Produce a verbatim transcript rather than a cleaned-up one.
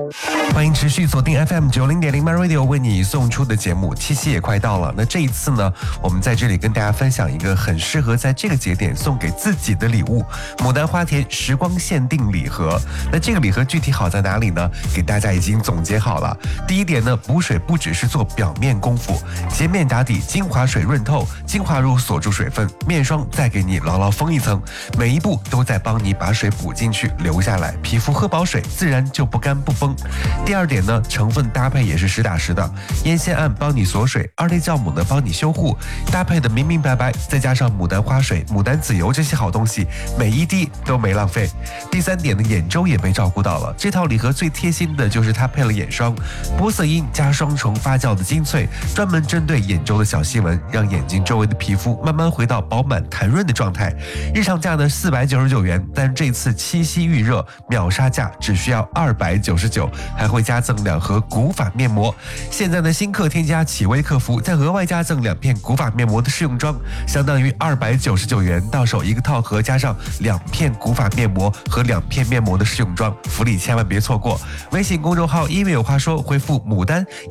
欢迎持续锁定 F M 九零点零 My Radio 为你送出的节目，七夕也快到了。那这一次呢，我们在这里跟大家分享一个很适合在这个节点送给自己的礼物——牡丹花田时光限定礼盒。那这个礼盒具体好在哪里呢？给大家已经总结好了。第一点呢，补水不只是做表面功夫，洁面打底，精华水润透，精华乳锁住水分，面霜再给你牢牢封一层，每一步都在帮你把水补进去留下来，皮肤喝饱水自然就不干不崩。第二点呢，成分搭配也是实打实的，烟酰胺帮你锁水，二类酵母呢帮你修护，搭配的明明白白，再加上牡丹花水、牡丹籽油这些好东西，每一滴都没浪费。第三点呢，眼周也被照顾到了，这套礼盒最贴心的就是它配了眼霜，玻色因加双重发酵的精粹，专门针对眼周的小细纹，让眼睛周围的皮肤慢慢回到饱满弹润的状态。日常价呢四百九十九元，但这次七夕预热秒杀价只需要二百九十九，还会加赠两盒古法面膜。现在呢，新客添加企微客服，再额外加赠两片古法面膜的试用装，相当于二百九十九元，到手一个套盒，加上两片古法面膜和两片面膜的试用装，福利千万别错过。微信公众号音乐有话说，回复牡丹